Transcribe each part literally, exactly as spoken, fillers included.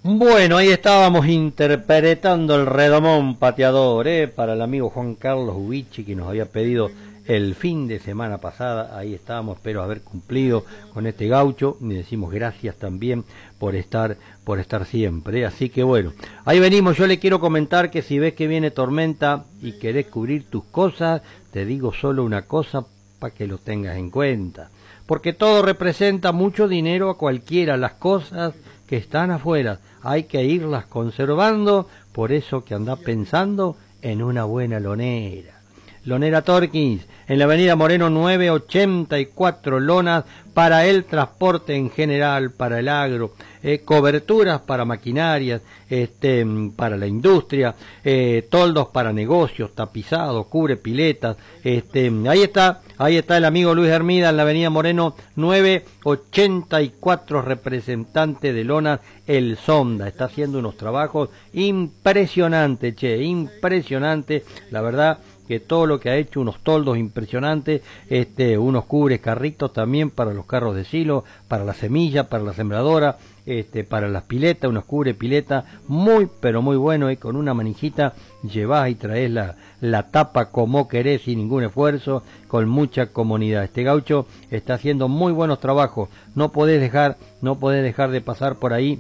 Bueno, ahí estábamos interpretando el redomón pateador, ¿eh? Para el amigo Juan Carlos Ubichi, que nos había pedido el fin de semana pasada. Ahí estábamos, espero haber cumplido con este gaucho. Y decimos gracias también por estar, por estar siempre, ¿eh? Así que bueno, ahí venimos. Yo le quiero comentar que si ves que viene tormenta y querés cubrir tus cosas, te digo solo una cosa para que lo tengas en cuenta. Porque todo representa mucho dinero a cualquiera, las cosas que están afuera hay que irlas conservando, por eso que andás pensando en una buena lonera. Lonera Torkins, en la avenida Moreno nueve ochenta y cuatro, lonas para el transporte en general, para el agro, eh, coberturas para maquinarias, este, para la industria, eh, toldos para negocios, tapizados, cubre piletas, este, ahí está, ahí está el amigo Luis Hermida en la avenida Moreno nueve ochenta y cuatro, representante de lonas El Sonda, está haciendo unos trabajos impresionantes, che, impresionante, la verdad que todo lo que ha hecho, unos toldos impresionantes, este, unos cubres carritos también para los carros de silo, para la semilla, para la sembradora, este, para las piletas, unos cubre pileta muy pero muy bueno, y con una manijita llevás y traes la, la tapa como querés, sin ningún esfuerzo, con mucha comodidad. Este gaucho está haciendo muy buenos trabajos, no podés dejar, no podés dejar de pasar por ahí,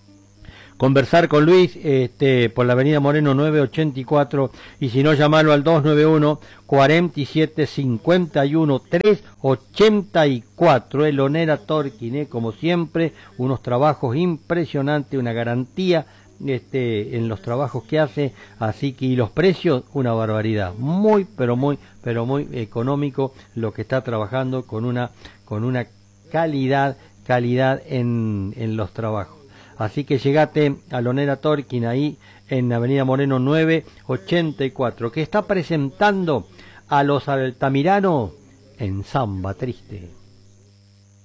conversar con Luis, este, por la avenida Moreno nueve ochenta y cuatro, y si no, llamarlo al dos nueve uno, cuatro siete cinco uno, tres ochenta y cuatro, el Lonera Torquín, como siempre, unos trabajos impresionantes, una garantía este, en los trabajos que hace, así que y los precios, una barbaridad, muy, pero muy, pero muy económico lo que está trabajando, con una, con una calidad, calidad en, en los trabajos. Así que llegate a Lonera Torquín ahí en avenida Moreno nueve ochenta y cuatro, que está presentando a los altamiranos en Samba Triste.